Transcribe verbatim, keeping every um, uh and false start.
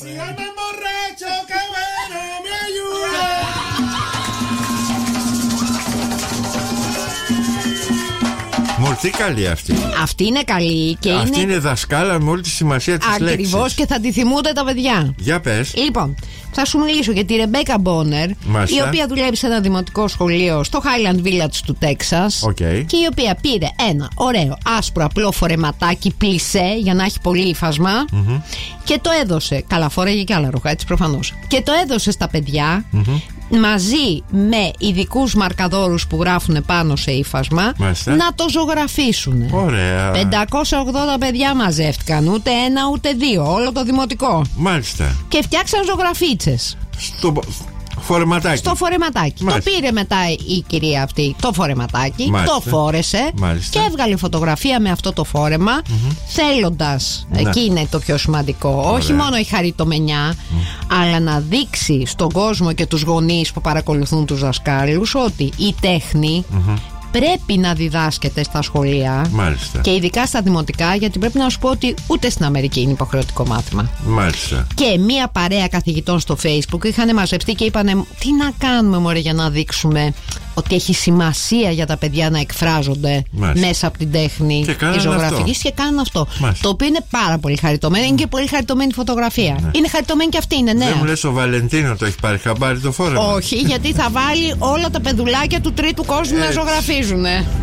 Μορφή καλή αυτή. Αυτή είναι καλή και αυτή είναι... είναι δασκάλα με όλη τη σημασία της λέξης. Ακριβώς, και θα τη θυμούνται τα παιδιά. Για πες. Λοιπόν, θα σου μιλήσω για τη Ρεμπέκα Μπόνερ, η οποία δουλεύει σε ένα δημοτικό σχολείο στο Highland Village του Τέξας. Okay. Και η οποία πήρε ένα ωραίο άσπρο απλό φορεματάκι πλισέ για να έχει πολύ υφασμά. Mm-hmm. Και το έδωσε. Καλά, φόρεγε και άλλα ρούχα, έτσι προφανώς. Και το έδωσε στα παιδιά. Mm-hmm. Μαζί με ειδικούς μαρκαδόρους που γράφουν πάνω σε ύφασμα. Μάλιστα. Να το ζωγραφίσουν. Ωραία. πεντακόσια ογδόντα παιδιά μαζεύτηκαν. Ούτε ένα ούτε δύο. Όλο το δημοτικό. Μάλιστα. Και φτιάξαν ζωγραφίτσες. Στο φορεματάκι. Στο φορεματάκι. Μάλιστα. Το πήρε μετά η κυρία αυτή το φορεματάκι. Μάλιστα. Το φόρεσε. Μάλιστα. Και έβγαλε φωτογραφία με αυτό το φόρεμα. Mm-hmm. Θέλοντας, ναι. Εκεί είναι το πιο σημαντικό. Ωραία. Όχι μόνο η χαριτομενιά, mm. αλλά να δείξει στον κόσμο και τους γονείς που παρακολουθούν τους δασκάλους ότι η τέχνη mm-hmm. πρέπει να διδάσκεται στα σχολεία. Μάλιστα. Και ειδικά στα δημοτικά, γιατί πρέπει να σου πω ότι ούτε στην Αμερική είναι υποχρεωτικό μάθημα. Μάλιστα. Και μία παρέα καθηγητών στο Facebook είχαν μαζευτεί και είπανε, τι να κάνουμε μωρέ για να δείξουμε ότι έχει σημασία για τα παιδιά να εκφράζονται. Μάλιστα. Μέσα από την τέχνη τη ζωγραφική, και κάνουν αυτό. Μάλιστα. Το οποίο είναι πάρα πολύ χαριτωμένο. Είναι και πολύ χαριτωμένη φωτογραφία. Ναι. Είναι χαριτωμένη και αυτή, είναι νέα. Δεν μου λες ο Βαλεντίνο το έχει πάρει χαμπάρι το φόρεμα? Όχι, γιατί θα βάλει όλα τα παιδουλάκια του τρίτου κόσμου. Έτσι. Να ζωγραφίζουνε.